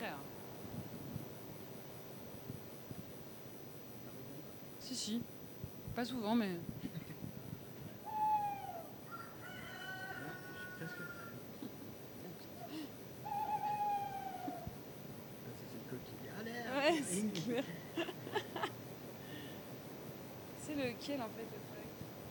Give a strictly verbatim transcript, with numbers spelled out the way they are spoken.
secret. Hein. Si, si. Pas souvent, mais. Je suis presque prêt. Ah, ça, c'est le coq qui dit alerte. Ouais, c'est clair. C'est lequel en fait le